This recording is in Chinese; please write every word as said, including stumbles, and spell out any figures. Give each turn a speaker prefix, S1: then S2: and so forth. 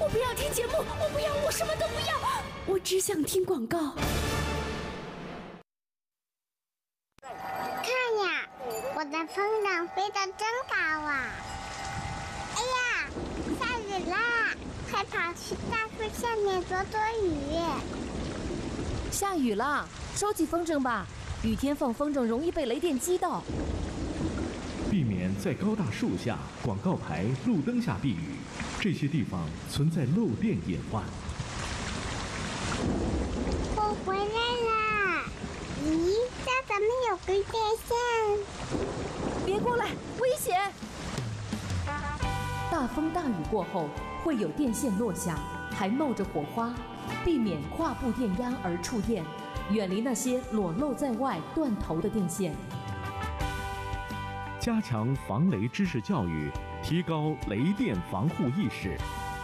S1: 我不要听节目，我不要，我什么都不要，我只想听广告。
S2: 看呀，我的风筝飞得真高啊！哎呀，下雨啦！快跑去大树下面躲躲雨。
S3: 下雨啦，收起风筝吧，雨天放风筝容易被雷电击到。
S4: 避免在高大树下、广告牌、路灯下避雨，这些地方存在漏电隐患。
S2: 我回来啦！咦，这怎么有根电线？
S3: 别过来，危险！大风大雨过后，会有电线落下，还冒着火花，避免跨步电压而触电，远离那些裸露在外、断头的电线。
S4: 加强防雷知识教育，提高雷电防护意识，